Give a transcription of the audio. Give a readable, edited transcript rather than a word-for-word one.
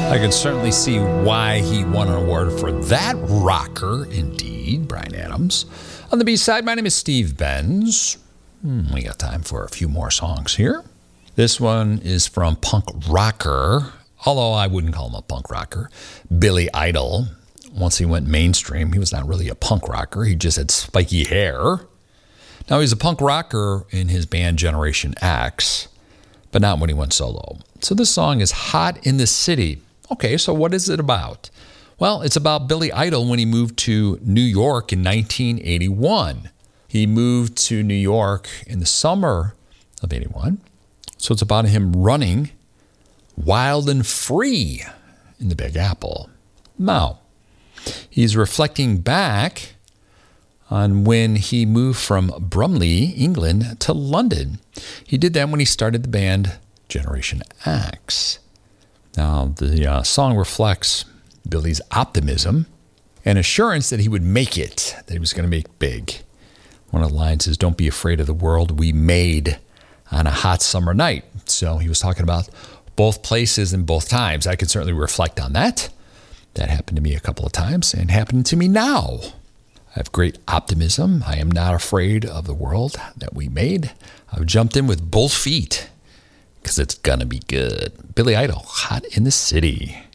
I can certainly see why he won an award for that rocker, indeed, Bryan Adams. On the B-side, my name is Steve Benz. We got time for a few more songs here. This one is from punk rocker, although I wouldn't call him a punk rocker, Billy Idol. Once he went mainstream, he was not really a punk rocker. He just had spiky hair. Now, he's a punk rocker in his band Generation X, but not when he went solo. So this song is Hot in the City. Okay, so what is it about? Well, it's about Billy Idol when he moved to New York in 1981. He moved to New York in the summer of 81. So it's about him running wild and free in the Big Apple. Now, he's reflecting back on when he moved from Bromley, England, to London. He did that when he started the band Generation X. Now, the song reflects Billy's optimism and assurance that he would make it, that he was going to make big. One of the lines is, "Don't be afraid of the world we made on a hot summer night." So he was talking about both places and both times. I can certainly reflect on that. That happened to me a couple of times and happening to me now. I have great optimism. I am not afraid of the world that we made. I've jumped in with both feet because it's going to be good. Billy Idol, Hot in the City.